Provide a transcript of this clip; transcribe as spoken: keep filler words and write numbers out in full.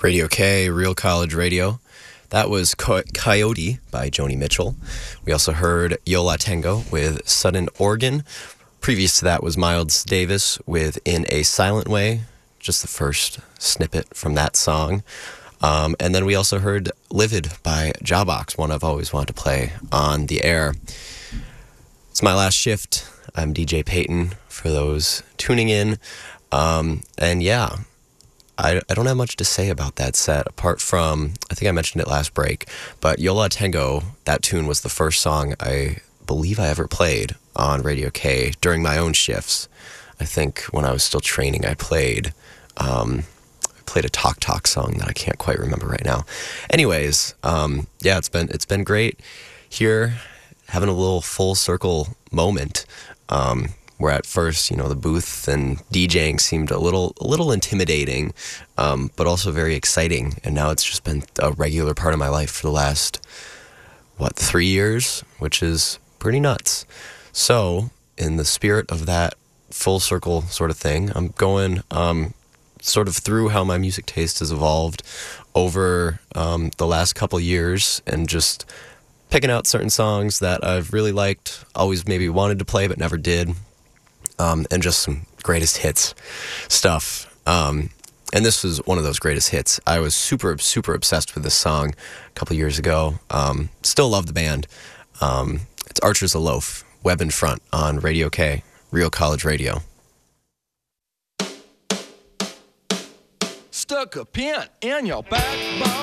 Radio K, Real College Radio. That was Co- Coyote by Joni Mitchell. We also heard Yo La Tengo with Sudden Organ. Previous to that was Miles Davis with In a Silent Way, just the first snippet from that song. Um, and then we also heard Livid by Jawbox, one I've always wanted to play on the air. It's my last shift. I'm D J Peyton for those tuning in. Um, and yeah, I, I don't have much to say about that set, apart from, I think I mentioned it last break, but Yo La Tengo, that tune was the first song I believe I ever played on Radio K during my own shifts. I think when I was still training, I played um, I played a Talk Talk song that I can't quite remember right now. Anyways, um, yeah, it's been it's been great here, having a little full circle moment. Um, where at first, you know, the booth and DJing seemed a little a little intimidating, um, but also very exciting. And now it's just been a regular part of my life for the last, what, three years, which is pretty nuts. So, in the spirit of that full circle sort of thing, I'm going um, sort of through how my music taste has evolved over um, the last couple years, and just picking out certain songs that I've really liked, always maybe wanted to play but never did. Um, and just some greatest hits stuff. Um, and this was one of those greatest hits. I was super, super obsessed with this song a couple years ago. Um, still love the band. Um, it's Archers of Loaf, Web in Front on Radio K, Real College Radio. Stuck a pin in your backbone.